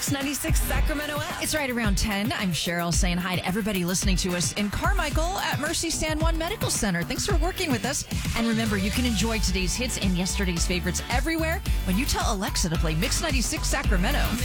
Mix 96 Sacramento app. It's right around 10. I'm Cheryl saying hi to everybody listening to us in Carmichael at Mercy San Juan Medical Center. Thanks for working with us. And remember, you can enjoy today's hits and yesterday's favorites everywhere when you tell Alexa to play Mix 96 Sacramento.